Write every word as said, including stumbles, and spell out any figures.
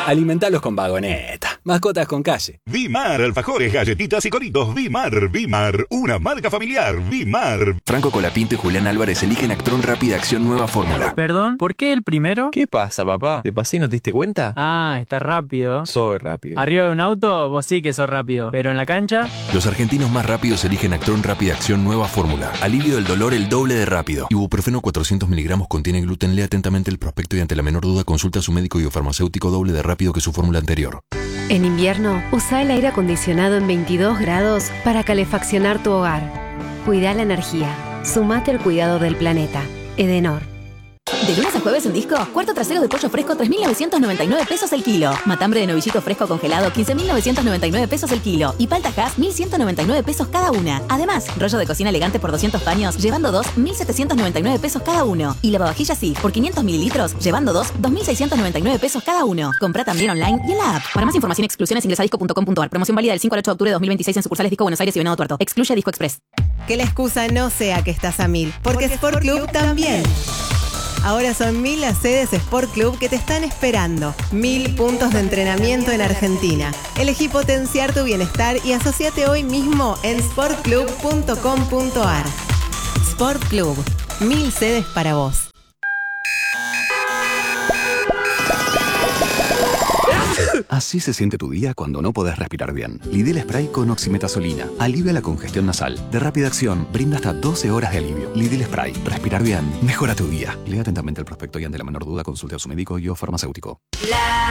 Alimentalos con Vagoneta. Mascotas con calle. Vimar, alfajores, galletitas y coritos. Vimar, Vimar, una marca familiar. Vimar. Franco Colapinto y Julián Álvarez eligen Actron Rápida Acción Nueva Fórmula. Perdón, ¿por qué el primero? ¿Qué pasa, papá? ¿Te pasé y no te diste cuenta? Ah, está rápido. Soy rápido. Arriba de un auto, vos sí que sos rápido. Pero en la cancha... Los argentinos más rápidos eligen Actron Rápida Acción Nueva Fórmula. Alivio del dolor el doble de rápido. Ibuprofeno cuatrocientos miligramos contiene gluten. Lea atentamente el prospecto y ante la menor duda consulta a su médico y o farmacéutico doble de rápido que su fórmula anterior. En invierno, usa el aire acondicionado en veintidós grados para calefaccionar tu hogar. Cuida la energía. Sumate al cuidado del planeta. Edenor. De lunes a jueves en Disco, cuarto trasero de pollo fresco tres mil novecientos noventa y nueve pesos el kilo. Matambre de novillito fresco congelado quince mil novecientos noventa y nueve pesos el kilo. Y palta Hass mil ciento noventa y nueve pesos cada una. Además, rollo de cocina elegante por doscientos paños, llevando dos, mil setecientos noventa y nueve pesos cada uno. Y lavavajillas sí, por quinientos mililitros, llevando dos, dos mil seiscientos noventa y nueve pesos cada uno. Comprá también online y en la app. Para más información y exclusiones ingresa a disco punto com punto ar. Promoción válida del cinco al ocho de octubre de dos mil veintiséis en sucursales Disco Buenos Aires y Venado Tuerto. Excluye Disco Express. Que la excusa no sea que estás a mil, porque Sport Club también. Ahora son mil las sedes Sport Club que te están esperando. Mil puntos de entrenamiento en Argentina. Elegí potenciar tu bienestar y asociate hoy mismo en sport club punto com punto ar. Sport Club. Mil sedes para vos. Así se siente tu día cuando no podés respirar bien. Lidl Spray con oximetazolina. Alivia la congestión nasal. De rápida acción, brinda hasta doce horas de alivio. Lidl Spray. Respirar bien. Mejora tu día. Lea atentamente el prospecto y ante la menor duda consulte a su médico y o farmacéutico. La